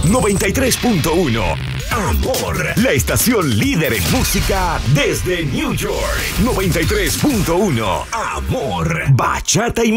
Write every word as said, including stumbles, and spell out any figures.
noventa y tres punto uno. Amor, la estación líder en música desde New York. noventa y tres punto uno. Amor, bachata y